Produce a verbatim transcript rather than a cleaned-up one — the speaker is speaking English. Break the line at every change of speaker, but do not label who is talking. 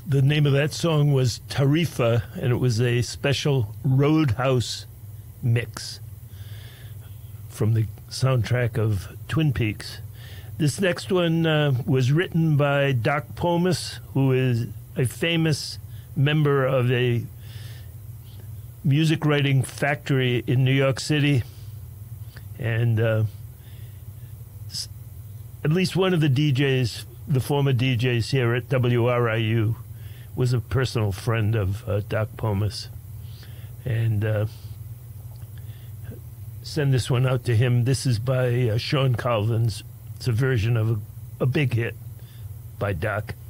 The name of that song was Tarifa, and it was a special Roadhouse mix from the soundtrack of Twin Peaks. This next one uh, was written by Doc Pomus, who is a famous member of a music writing factory in New York City. And uh, at least one of the D Js, the former D Js here at W R I U, was a personal friend of uh, Doc Pomus. And uh, send this one out to him. This is by uh, Sean Colvins. It's a version of a, a big hit by Doc.